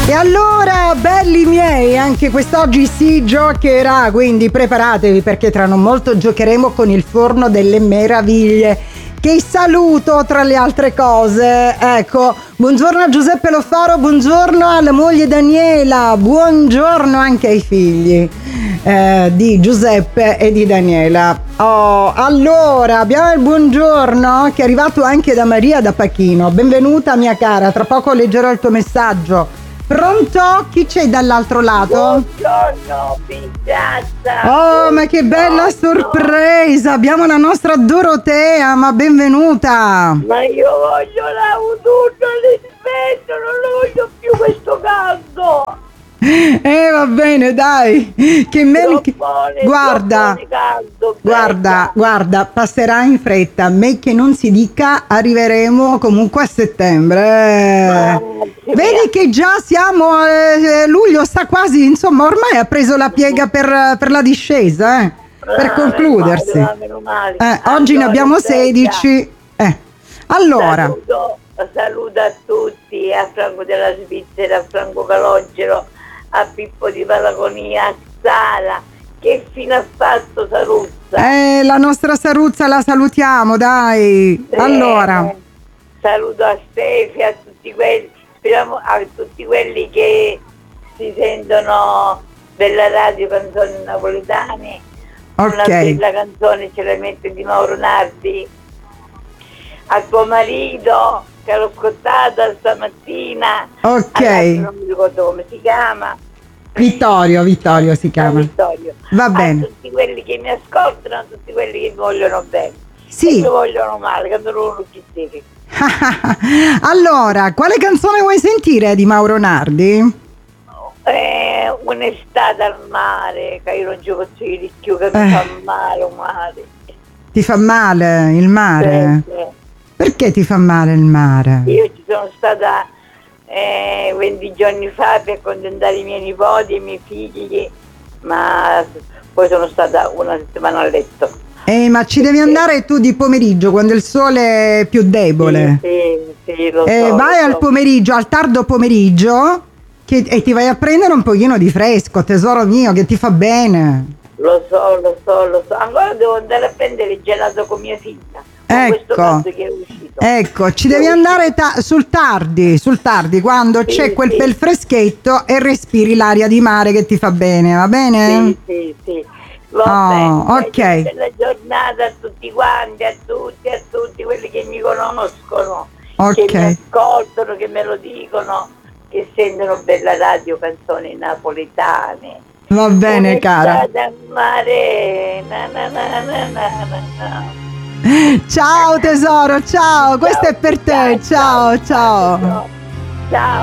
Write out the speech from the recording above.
E allora, belli miei, anche quest'oggi si giocherà, quindi preparatevi perché tra non molto giocheremo con il forno delle meraviglie, che saluto tra le altre cose. Ecco, buongiorno a Giuseppe Lofaro, buongiorno alla moglie Daniela, buongiorno anche ai figli di Giuseppe e di Daniela. Allora, abbiamo il buongiorno che è arrivato anche da Maria da Pachino. Benvenuta mia cara, tra poco leggerò il tuo messaggio. Pronto? Chi c'è dall'altro lato? Buongiorno, pizzazza. Oh, ma che bella sorpresa! Abbiamo la nostra Dorotea, ma benvenuta! Ma io voglio l'autunno all'inverno, non lo voglio più questo caldo. Va bene, dai! Guarda, passerà in fretta. Me che non si dica, arriveremo comunque a settembre. Vedi che già siamo luglio, sta quasi, insomma, ormai ha preso la piega per la discesa, per concludersi. Meno male. Oggi ne abbiamo 16. Allora. Saluto a tutti, a Franco della Svizzera, a Franco Calogero, a Pippo di Palagonia, a Sara. Che fine ha fatto Saruzza? La nostra Saruzza la salutiamo, dai. Allora. Saluto a Stefi, a tutti quelli, speriamo a tutti quelli che si sentono della radio canzoni napoletane. Ok. Una bella canzone ce la mette di Mauro Nardi. A tuo marito, che l'ho ascoltata stamattina. Ok. Non mi ricordo come si chiama. Vittorio si chiama. Vittorio. Va bene. A tutti quelli che mi ascoltano, a tutti quelli che mi vogliono bene. Sì. E mi vogliono male, che non lo chiedete. Allora, quale canzone vuoi sentire di Mauro Nardi? Un'estate al mare, che io non gioco di ricchio, che mi fa male. Ti fa male il mare? Sì. Perché ti fa male il mare? Io ci sono stata 20 giorni fa per accontentare i miei nipoti e i miei figli, ma poi sono stata una settimana a letto. Ma ci devi andare tu di pomeriggio, quando il sole è più debole. Sì, lo so. Vai al pomeriggio, al tardo pomeriggio, e ti vai a prendere un pochino di fresco, tesoro mio, che ti fa bene. Lo so. Ancora devo andare a prendere il gelato con mia figlia. Questo caldo che è uscito. Ecco, ci devi andare sul tardi, quando c'è quel bel freschetto e respiri l'aria di mare che ti fa bene, va bene? Sì. Va bene. Ok. Bella giornata a tutti quanti, a tutti quelli che mi conoscono, okay, che mi ascoltano, che me lo dicono, che sentono bella radio, canzoni napoletane. Va bene, cara. Mare, Ciao tesoro, ciao, questo è per te, ciao. Ciao.